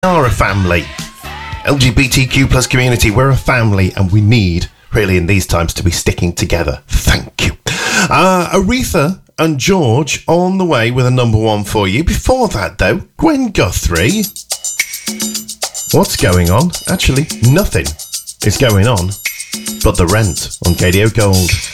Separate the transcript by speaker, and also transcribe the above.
Speaker 1: are a family. LGBTQ plus community, we're a family, and we need, really in these times, to be sticking together. Thank you. Aretha and George on the way with a number one for you. Before that, though, Gwen Guthrie. What's going on? Actually, nothing is going on but the rent on KDO Gold.